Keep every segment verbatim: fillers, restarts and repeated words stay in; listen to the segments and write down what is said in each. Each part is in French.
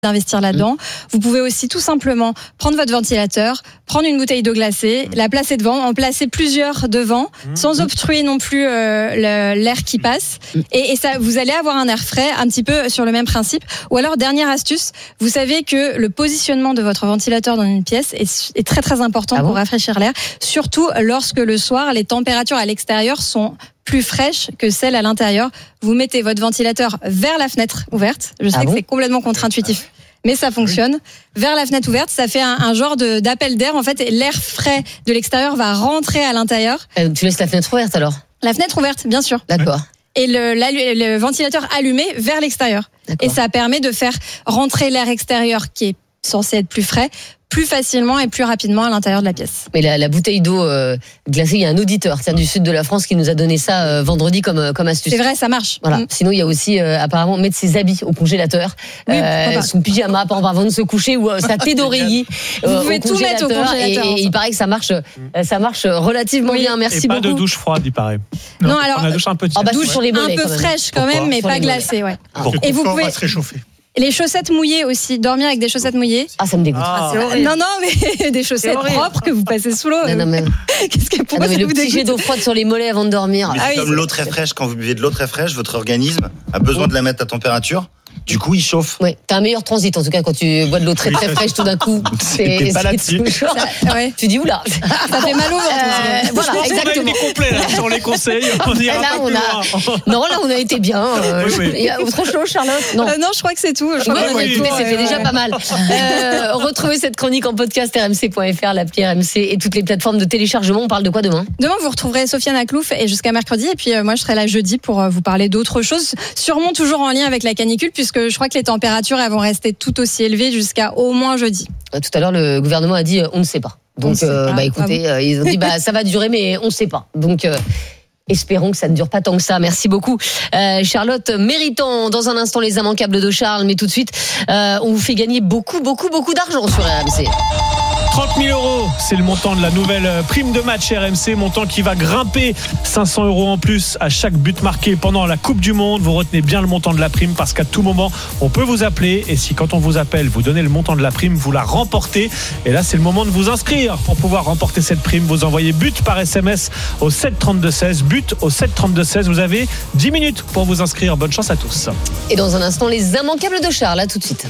d'investir là-dedans. Vous pouvez aussi tout simplement prendre votre ventilateur, prendre une bouteille d'eau glacée, la placer devant, en placer plusieurs devant, mmh. sans obstruer non plus euh, le, l'air qui passe. Et, et ça, vous allez avoir un air frais, un petit peu sur le même principe. Ou alors, dernière astuce, vous savez que le positionnement de votre ventilateur dans une pièce est, est très très important ah bon pour rafraîchir l'air, surtout lorsque le soir, les températures à l'extérieur sont plus fraîches que celles à l'intérieur. Vous mettez votre ventilateur vers la fenêtre ouverte. Je sais ah que bon c'est complètement contre-intuitif, mais ça fonctionne. Oui. Vers la fenêtre ouverte, ça fait un, un genre de, d'appel d'air. En fait, l'air frais de l'extérieur va rentrer à l'intérieur. Euh, tu laisses la fenêtre ouverte alors ? La fenêtre ouverte, bien sûr. D'accord. Et le, le ventilateur allumé vers l'extérieur. D'accord. Et ça permet de faire rentrer l'air extérieur qui est censé être plus frais, plus facilement et plus rapidement à l'intérieur de la pièce. Mais la, la bouteille d'eau euh, glacée, il y a un auditeur tiens, du sud de la France qui nous a donné ça euh, vendredi comme, comme astuce. C'est vrai, ça marche. Voilà. Mmh. Sinon, il y a aussi euh, apparemment mettre ses habits au congélateur, oui, euh, son pyjama avant de se coucher ou euh, sa thé d'oreiller. Euh, Vous pouvez tout mettre au congélateur. Et, et il paraît que ça marche, euh, ça marche relativement oui. bien. Merci et beaucoup. Pas de douche froide, il paraît. Non, non alors la douche un peu, oh, bah, douche ouais. sur les mollets, un peu quand fraîche quand Pourquoi même, mais pas glacée, ouais. Ah. Et vous pouvez se réchauffer. Les chaussettes mouillées aussi, dormir avec des chaussettes mouillées. Ah, ça me dégoûte. Ah, non, non, mais des chaussettes propres que vous passez sous l'eau. Non, non, mais... Qu'est-ce que pourquoi ah, non, mais ça le vous petit dégoûte jet d'eau froide sur les mollets avant de dormir. Mais ah, c'est oui, comme l'eau très fraîche. Quand vous buvez de l'eau très fraîche, votre organisme a besoin de la mettre à température. Du coup, il chauffe. Oui, t'as un meilleur transit en tout cas quand tu bois de l'eau très très fraîche tout d'un coup. C'est, c'est pas là-dessus. Ça, ouais. Tu dis oula. Ça fait mal au ventre. Euh, voilà, exactement. On a été complet là sur les conseils. On ira là, pas on plus a... loin. Non, là on a été bien. Euh, oui, oui. Il y a autre chose, Charlotte ? Non. Euh, non, je crois que c'est tout. Je oui, crois oui, tout. Mais c'était ouais, déjà ouais. pas mal. Euh, retrouvez cette chronique en podcast r m c point f r, l'appli R M C et toutes les plateformes de téléchargement. On parle de quoi demain ? Demain, vous retrouverez Sofiane Aklouf et jusqu'à mercredi. Et puis euh, moi, je serai là jeudi pour euh, vous parler d'autres choses. Sûrement toujours en lien avec la canicule, puisque je crois que les températures elles vont rester tout aussi élevées jusqu'à au moins jeudi. Tout à l'heure, le gouvernement a dit euh, on ne sait pas. Donc, euh, pas. bah écoutez, ah bon. euh, ils ont dit bah ça va durer, mais on ne sait pas. Donc. Euh, Espérons que ça ne dure pas tant que ça. Merci beaucoup, euh, Charlotte. Méritons dans un instant les immanquables de Charles, mais tout de suite, euh, on vous fait gagner beaucoup, beaucoup, beaucoup d'argent sur R M C. trente mille euros, c'est le montant de la nouvelle prime de match R M C, montant qui va grimper cinq cents euros en plus à chaque but marqué pendant la Coupe du Monde. Vous retenez bien le montant de la prime parce qu'à tout moment, on peut vous appeler et si quand on vous appelle, vous donnez le montant de la prime, vous la remportez. Et là, c'est le moment de vous inscrire pour pouvoir remporter cette prime. Vous envoyez but par S M S au sept trente-deux seize, but au sept trente-deux seize. Vous avez dix minutes pour vous inscrire. Bonne chance à tous. Et dans un instant, les immanquables de Charles, là tout de suite.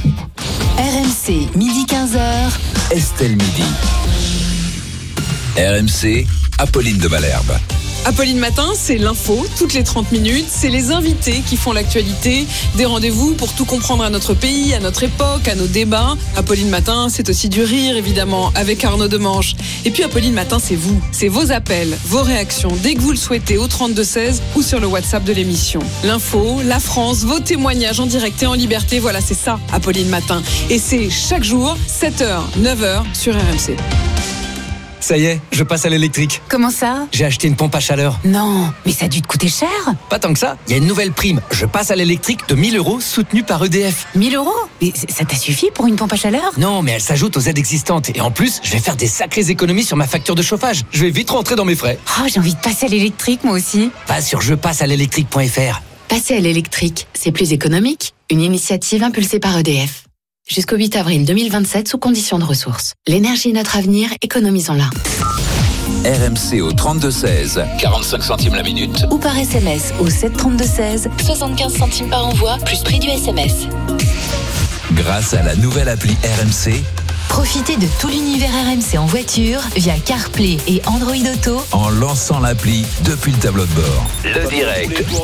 R M C, midi quinze heures. Estelle Midi. R M C, Apolline de Malherbe. Apolline Matin, c'est l'info, toutes les trente minutes. C'est les invités qui font l'actualité. Des rendez-vous pour tout comprendre à notre pays, à notre époque, à nos débats. Apolline Matin, c'est aussi du rire, évidemment, avec Arnaud Demange. Et puis Apolline Matin, c'est vous. C'est vos appels, vos réactions, dès que vous le souhaitez, au trente-deux seize ou sur le WhatsApp de l'émission. L'info, la France, vos témoignages en direct et en liberté. Voilà, c'est ça, Apolline Matin. Et c'est chaque jour, sept heures, neuf heures, sur R M C. Ça y est, je passe à l'électrique. Comment ça ? J'ai acheté une pompe à chaleur. Non, mais ça a dû te coûter cher. Pas tant que ça. Il y a une nouvelle prime. Je passe à l'électrique de mille euros soutenue par E D F. mille euros ? Mais ça t'a suffi pour une pompe à chaleur ? Non, mais elle s'ajoute aux aides existantes. Et en plus, je vais faire des sacrées économies sur ma facture de chauffage. Je vais vite rentrer dans mes frais. Oh, j'ai envie de passer à l'électrique, moi aussi. Va sur je passe à l'électrique point f r. Passer à l'électrique, c'est plus économique. Une initiative impulsée par E D F. Jusqu'au huit avril deux mille vingt-sept, sous conditions de ressources. L'énergie est notre avenir, économisons-la. R M C au trente-deux seize, quarante-cinq centimes la minute. Ou par S M S au sept trente-deux seize, soixante-quinze centimes par envoi, plus prix du S M S. Grâce à la nouvelle appli R M C, profitez de tout l'univers R M C en voiture via CarPlay et Android Auto en lançant l'appli depuis le tableau de bord. Le direct.